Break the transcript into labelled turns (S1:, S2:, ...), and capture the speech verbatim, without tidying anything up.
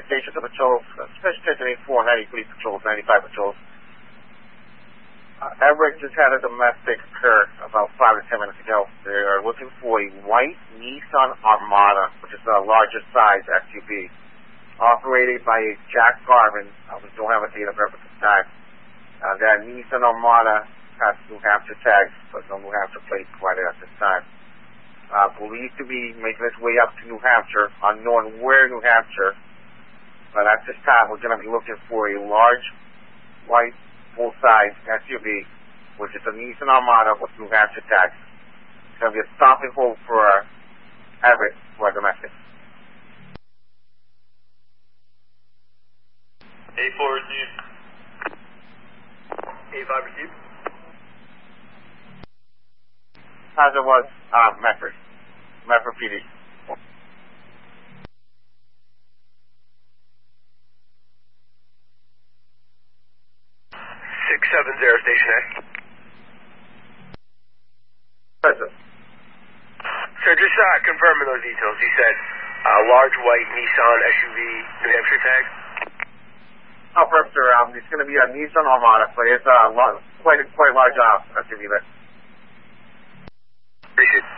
S1: station to patrol, especially ten eighty-four, ninety police patrols, ninety-five patrols. Uh, Everett just had a domestic occur about five to ten minutes ago. They are looking for a white Nissan Armada, which is a larger size S U V, operated by a Jack Garvin. Uh, we don't have a date of birth at this time. Uh, that Nissan Armada has New Hampshire tags, but no New Hampshire plate provided at this time. Uh, believed to be making its way up to New Hampshire, unknown where New Hampshire, but at this time we're going to be looking for a large white full-size S U V, which is a Nissan Armada with New Hampshire tags. It's going to be a stop and hold for uh, Everett for our domestic.
S2: A four received. A five received.
S1: As it was, uh, Medford. Medford P D.
S2: six seven zero, Station A.
S1: Present.
S2: Sir, just uh, confirming those details. You said uh, large white Nissan S U V, New Hampshire tag?
S1: Oh, perfect, sir. Um, it's going to be a Nissan Armada, but it's uh, quite, quite large uh, S U V there.
S2: Appreciate it.